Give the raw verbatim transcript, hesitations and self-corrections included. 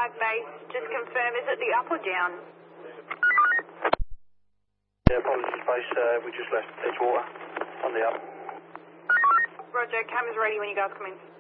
five base, just confirm, is it the up or down? Yeah, apologies base, uh, we just left Edgewater on the up. Roger, cameras ready when you guys come in.